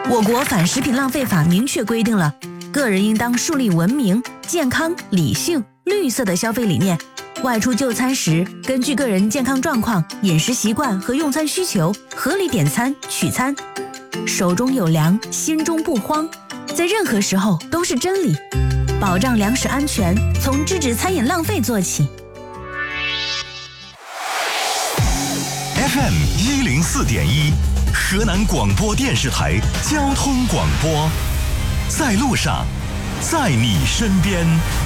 我国反食品浪费法明确规定了，个人应当树立文明、健康、理性、绿色的消费理念。外出就餐时，根据个人健康状况、饮食习惯和用餐需求，合理点餐取餐。手中有粮，心中不慌，在任何时候都是真理。保障粮食安全，从制止餐饮浪费做起。 FM 104.1，河南广播电视台交通广播，在路上，在你身边。